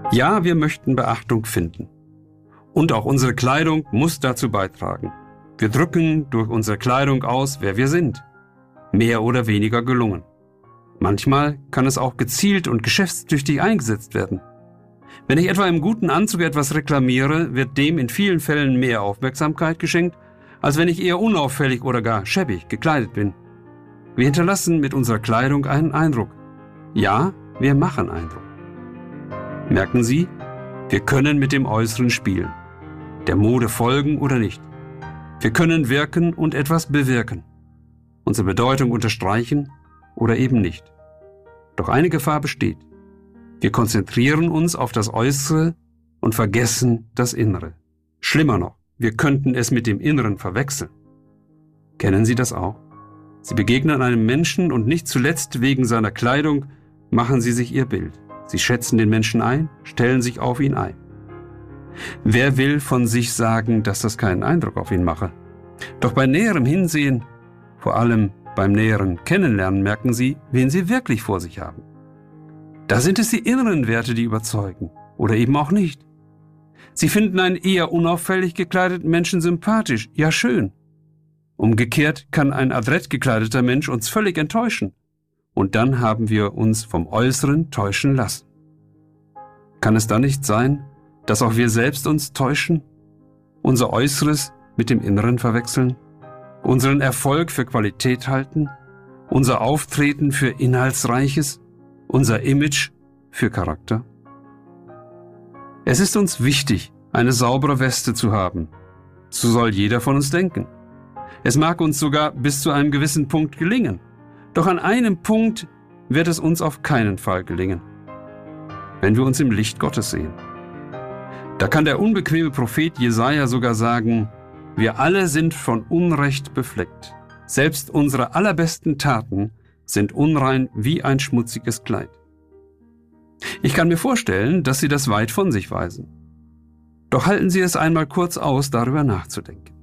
Ja, wir möchten Beachtung finden. Und auch unsere Kleidung muss dazu beitragen. Wir drücken durch unsere Kleidung aus, wer wir sind. Mehr oder weniger gelungen. Manchmal kann es auch gezielt und geschäftstüchtig eingesetzt werden. Wenn ich etwa im guten Anzug etwas reklamiere, wird dem in vielen Fällen mehr Aufmerksamkeit geschenkt, als wenn ich eher unauffällig oder gar schäbig gekleidet bin. Wir hinterlassen mit unserer Kleidung einen Eindruck. Ja, wir machen Eindruck. Merken Sie, wir können mit dem Äußeren spielen. Der Mode folgen oder nicht. Wir können wirken und etwas bewirken. Unsere Bedeutung unterstreichen oder eben nicht. Doch eine Gefahr besteht. Wir konzentrieren uns auf das Äußere und vergessen das Innere. Schlimmer noch, wir könnten es mit dem Inneren verwechseln. Kennen Sie das auch? Sie begegnen einem Menschen und nicht zuletzt wegen seiner Kleidung machen Sie sich Ihr Bild. Sie schätzen den Menschen ein, stellen sich auf ihn ein. Wer will von sich sagen, dass das keinen Eindruck auf ihn mache? Doch bei näherem Hinsehen, vor allem beim näheren Kennenlernen, merken Sie, wen Sie wirklich vor sich haben. Da sind es die inneren Werte, die überzeugen, oder eben auch nicht. Sie finden einen eher unauffällig gekleideten Menschen sympathisch, ja schön. Umgekehrt kann ein adrett gekleideter Mensch uns völlig enttäuschen. Und dann haben wir uns vom Äußeren täuschen lassen. Kann es dann nicht sein, dass auch wir selbst uns täuschen, unser Äußeres mit dem Inneren verwechseln, unseren Erfolg für Qualität halten, unser Auftreten für Inhaltsreiches, unser Image für Charakter? Es ist uns wichtig, eine saubere Weste zu haben. So soll jeder von uns denken. Es mag uns sogar bis zu einem gewissen Punkt gelingen. Doch an einem Punkt wird es uns auf keinen Fall gelingen. Wenn wir uns im Licht Gottes sehen. Da kann der unbequeme Prophet Jesaja sogar sagen, wir alle sind von Unrecht befleckt. Selbst unsere allerbesten Taten sind unrein wie ein schmutziges Kleid. Ich kann mir vorstellen, dass Sie das weit von sich weisen. Doch halten Sie es einmal kurz aus, darüber nachzudenken.